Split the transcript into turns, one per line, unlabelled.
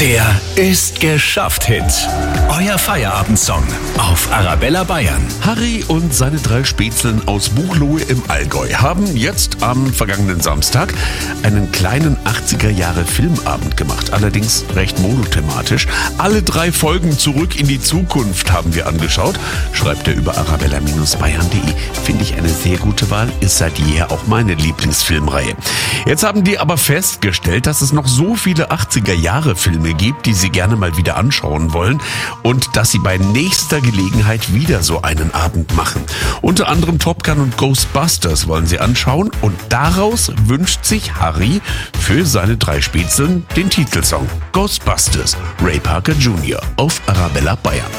Der ist geschafft Hit. Euer Feierabendsong auf Arabella Bayern.
Harry und seine 3 Spätzeln aus Buchloe im Allgäu haben jetzt am vergangenen Samstag einen kleinen 80er-Jahre-Filmabend gemacht. Allerdings recht monothematisch. Alle 3 Folgen Zurück in die Zukunft haben wir angeschaut, schreibt er über arabella-bayern.de. Finde ich eine sehr gute Wahl, ist seit jeher auch meine Lieblingsfilmreihe. Jetzt haben die aber festgestellt, dass es noch so viele 80er-Jahre-Filme gibt, die sie gerne mal wieder anschauen wollen und dass sie bei nächster Gelegenheit wieder so einen Abend machen. Unter anderem Top Gun und Ghostbusters wollen sie anschauen und daraus wünscht sich Harry für seine 3 Spätzeln den Titelsong Ghostbusters, Ray Parker Jr. auf Arabella Bayern.